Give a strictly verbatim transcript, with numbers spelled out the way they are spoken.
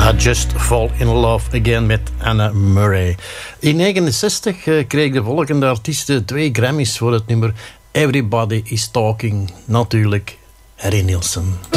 I Just Fall in Love Again met Anna Murray. In negentien negenenzestig uh, kreeg de volgende artiesten twee Grammys voor het nummer Everybody is Talking. Natuurlijk Harry Nilsson.